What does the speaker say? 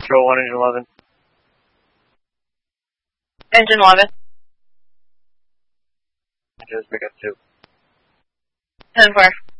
Control 1, Engine 11. Engine 11. Just pick up 2. 10-4.